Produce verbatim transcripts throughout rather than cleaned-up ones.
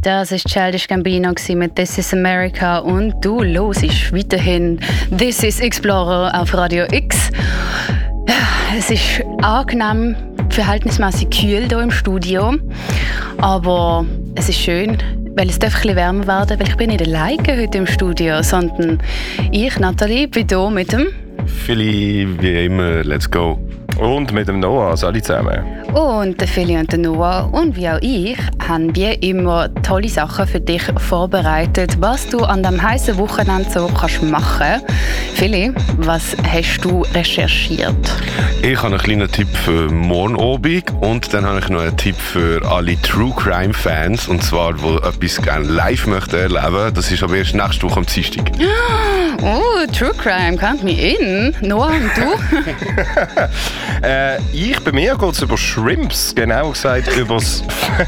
Das war Childish Gambino mit «This is America» und du hörst weiterhin «This is Explorer» auf Radio X. Ja, es ist angenehm, verhältnismäßig kühl hier im Studio, aber es ist schön, weil es darf ein bisschen wärmer werden, weil ich bin nicht alleine heute im Studio, sondern ich, Nathalie, bin hier mit dem Philly, wie immer, let's go. Und mit dem Noah, alle zusammen. Und der Philly und der Noah und wie auch ich haben wie immer tolle Sachen für dich vorbereitet, was du an diesem heißen Wochenende so kannst machen. Philly, was hast du recherchiert? Ich habe einen kleinen Tipp für morgen Abend und dann habe ich noch einen Tipp für alle True Crime Fans, und zwar, die etwas gerne live möchten erleben. Das ist aber erst nächste Woche am Dienstag. Oh, True Crime, count me in. Noah, und du? äh, ich, bei mir geht es über Shrimps, genau gesagt über das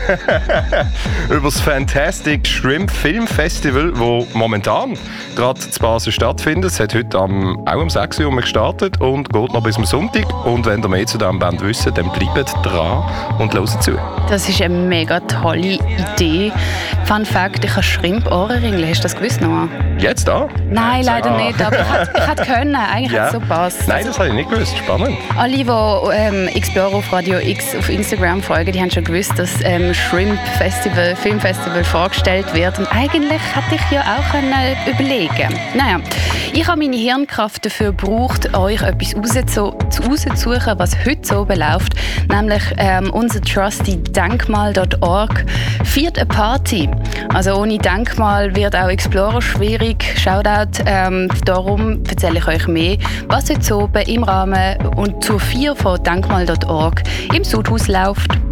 Fantastic Shrimp Film Festival, das momentan gerade zu Basel stattfindet. Es hat heute am, auch um sechs Uhr gestartet und geht noch bis zum Sonntag. Und wenn ihr mehr zu diesem Band wisst, dann bleibt dran und hört zu. Das ist eine mega tolle Idee. Fun Fact, ich habe Shrimp-Ohrenringe. Hast du das gewusst, Noah? Jetzt da? Nein, leider ah. nicht, aber ich hätte, ich hätte können. Eigentlich ja. Hat es so gepasst. Nein, das habe ich nicht gewusst. Spannend. Alle, die ähm, Explorer auf Radio X auf Instagram folgen, die haben schon gewusst, dass ähm, Shrimp Festival, Filmfestival vorgestellt wird. Und eigentlich hätte ich ja auch können überlegen. Naja, ich habe meine Hirnkraft dafür gebraucht, euch etwas rauszusuchen, was heute so läuft. Nämlich ähm, unser Trusty Denkmal Punkt org feiert eine Party. Also ohne Denkmal wird auch Explorer schwierig. Shoutout. Ähm, darum erzähle ich euch mehr, was heute oben im Rahmen und zur Feier von Denkmal Punkt org im Sudhaus läuft.